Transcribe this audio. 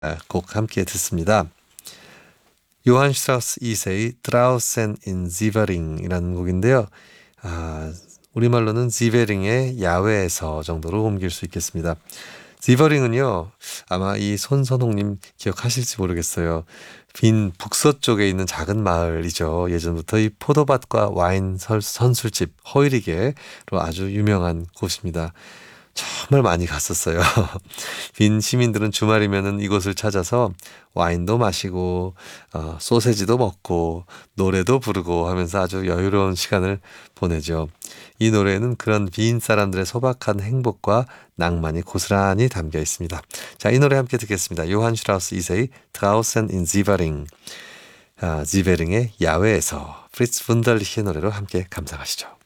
곡 함께 듣습니다. 요한 슈트라우스 2세의 Draußen in Sievering 이라는 곡인데요. 우리말로는 지베링의 야외에서 정도로 옮길 수 있겠습니다. 지버링은요, 아마 이 손선홍님 기억하실지 모르겠어요. 빈 북서쪽에 있는 작은 마을이죠. 예전부터 이 포도밭과 와인 선술집 허이리게로 아주 유명한 곳입니다. 정말 많이 갔었어요. 빈 시민들은 주말이면은 이곳을 찾아서 와인도 마시고 소세지도 먹고 노래도 부르고 하면서 아주 여유로운 시간을 보내죠. 이 노래에는 그런 빈 사람들의 소박한 행복과 낭만이 고스란히 담겨 있습니다. 자, 이 노래 함께 듣겠습니다. 요한 슈트라우스 2세의 Draußen in Sievering, 지베링의 야외에서 프리츠 분달리히의 노래로 함께 감상하시죠.